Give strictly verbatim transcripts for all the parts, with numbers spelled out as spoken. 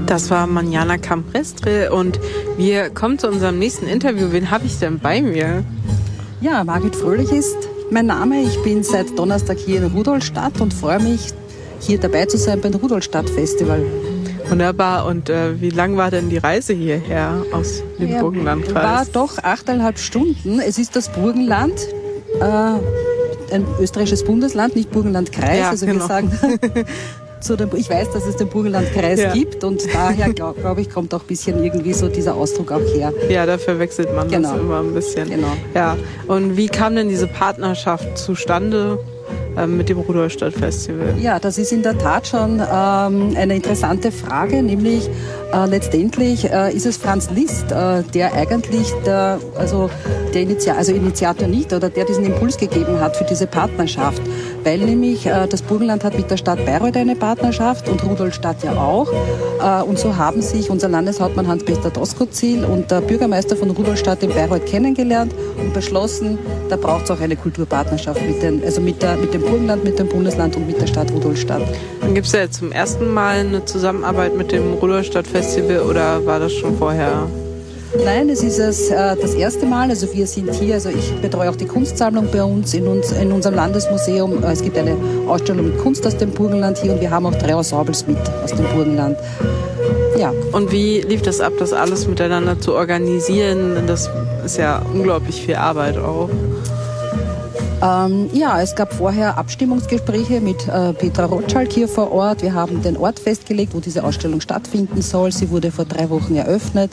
Das war Manjana Camprestre und wir kommen zu unserem nächsten Interview. Wen habe ich denn bei mir? Ja, Margit Fröhlich ist mein Name. Ich bin seit Donnerstag hier in Rudolstadt und freue mich, hier dabei zu sein beim Rudolstadt-Festival. Wunderbar. Und äh, wie lang war denn die Reise hierher aus dem ja, Burgenlandkreis? War doch achteinhalb Stunden. Es ist das Burgenland, äh, ein österreichisches Bundesland, nicht Burgenlandkreis. Ja, also genau. wir sagen... Zu dem, ich weiß, dass es den Burgenlandkreis ja. gibt und daher, glaube glaub ich, kommt auch ein bisschen irgendwie so dieser Ausdruck auch her. Ja, da verwechselt man genau. das immer ein bisschen. Genau. Ja. Und wie kam denn diese Partnerschaft zustande äh, mit dem Rudolstadt-Festival? Ja, das ist in der Tat schon ähm, eine interessante Frage, nämlich äh, letztendlich äh, ist es Franz Liszt, äh, der eigentlich der, also der Initiator, also Initiator nicht, oder der diesen Impuls gegeben hat für diese Partnerschaft. Weil nämlich äh, das Burgenland hat mit der Stadt Bayreuth eine Partnerschaft und Rudolstadt ja auch. Äh, und so haben sich unser Landeshauptmann Hans-Peter Doskozil und der Bürgermeister von Rudolstadt in Bayreuth kennengelernt und beschlossen, da braucht es auch eine Kulturpartnerschaft mit, den, also mit, der, mit dem Burgenland, mit dem Bundesland und mit der Stadt Rudolstadt. Dann gibt es ja jetzt zum ersten Mal eine Zusammenarbeit mit dem Rudolstadt-Festival oder war das schon vorher? Nein, es ist es, äh, das erste Mal. Also wir sind hier, also ich betreue auch die Kunstsammlung bei uns in, uns in unserem Landesmuseum. Es gibt eine Ausstellung mit Kunst aus dem Burgenland hier und wir haben auch drei Ensembles mit aus dem Burgenland. Ja. Und wie lief das ab, das alles miteinander zu organisieren? Das ist ja unglaublich viel Arbeit auch. Ähm, ja, es gab vorher Abstimmungsgespräche mit äh, Petra Rotschalk hier vor Ort. Wir haben den Ort festgelegt, wo diese Ausstellung stattfinden soll. Sie wurde vor drei Wochen eröffnet.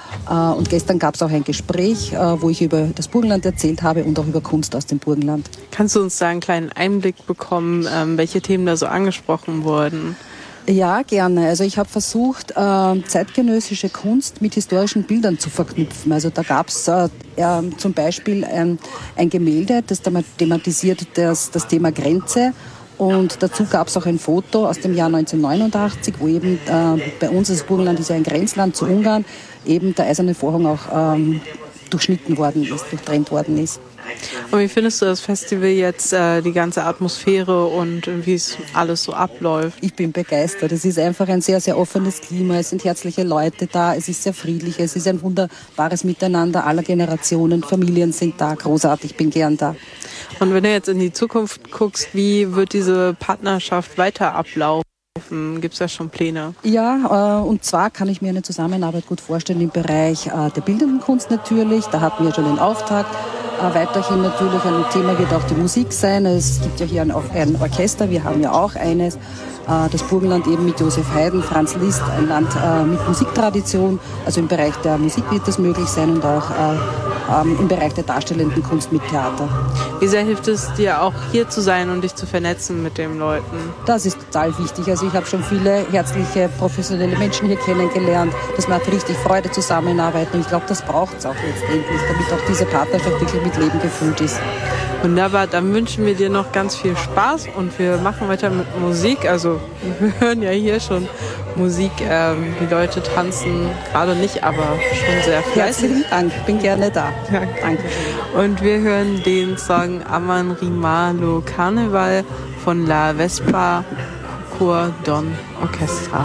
Und gestern gab es auch ein Gespräch, wo ich über das Burgenland erzählt habe und auch über Kunst aus dem Burgenland. Kannst du uns da einen kleinen Einblick bekommen, welche Themen da so angesprochen wurden? Ja, gerne. Also ich habe versucht, zeitgenössische Kunst mit historischen Bildern zu verknüpfen. Also da gab es zum Beispiel ein, ein Gemälde, das thematisiert das, das Thema Grenze. Und dazu gab es auch ein Foto aus dem Jahr neunzehnhundertneunundachtzig, wo eben äh, bei uns, das Burgenland ist ja ein Grenzland zu Ungarn, eben der eiserne Vorhang auch ähm, durchschnitten worden ist, durchtrennt worden ist. Und wie findest du das Festival jetzt, äh, die ganze Atmosphäre und wie es alles so abläuft? Ich bin begeistert. Es ist einfach ein sehr, sehr offenes Klima. Es sind herzliche Leute da. Es ist sehr friedlich. Es ist ein wunderbares Miteinander aller Generationen. Familien sind da. Großartig. Ich bin gern da. Und wenn du jetzt in die Zukunft guckst, wie wird diese Partnerschaft weiter ablaufen? Gibt es da schon Pläne? Ja, äh, und zwar kann ich mir eine Zusammenarbeit gut vorstellen im Bereich äh, der bildenden Kunst natürlich. Da hatten wir schon den Auftakt. Äh, weiterhin natürlich ein Thema wird auch die Musik sein. Es gibt ja hier ein, auch ein Orchester, wir haben ja auch eines. Äh, das Burgenland eben mit Josef Haydn, Franz Liszt, ein Land äh, mit Musiktradition. Also im Bereich der Musik wird das möglich sein und auch äh, ähm, im Bereich der darstellenden Kunst mit Theater. Wie sehr hilft es dir auch hier zu sein und dich zu vernetzen mit den Leuten? Das ist total wichtig. Also ich habe schon viele herzliche, professionelle Menschen hier kennengelernt. Das macht richtig Freude, zusammenarbeiten. Und ich glaube, das braucht es auch letztendlich, damit auch diese Partnerschaft wirklich mit Leben gefüllt ist. Wunderbar, dann wünschen wir dir noch ganz viel Spaß und wir machen weiter mit Musik. Also wir hören ja hier schon Musik. Ähm, die Leute tanzen gerade nicht, aber schon sehr fleißig. Herzlichen Dank, ich bin gerne da. Ja. Danke. Und wir hören den Song Aman Rimalo Carnival von La Vespa Chor Don Orchestra.